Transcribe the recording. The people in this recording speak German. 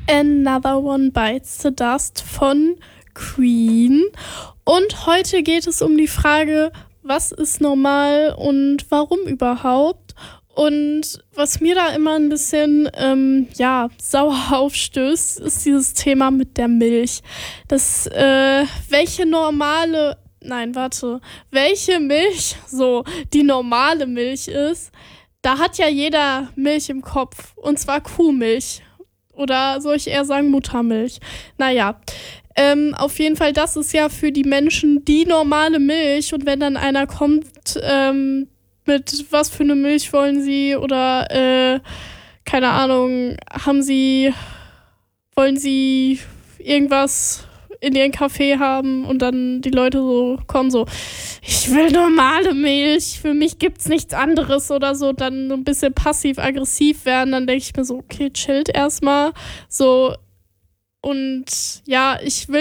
Another One Bites the Dust von Queen. Und heute geht es um die Frage, was ist normal und warum überhaupt? Und was mir da immer ein bisschen sauer aufstößt, ist dieses Thema mit der Milch. Welche Milch so die normale Milch ist, da hat ja jeder Milch im Kopf. Und zwar Kuhmilch. Oder soll ich eher sagen Muttermilch? Naja, auf jeden Fall, das ist ja für die Menschen die normale Milch. Und wenn dann einer kommt mit was für eine Milch wollen sie oder keine Ahnung, wollen sie irgendwas in ihren Kaffee haben und dann die Leute so kommen so, ich will normale Milch, für mich gibt's nichts anderes oder so, dann so ein bisschen passiv-aggressiv werden, dann denke ich mir so, okay, chillt erstmal so und ja, ich will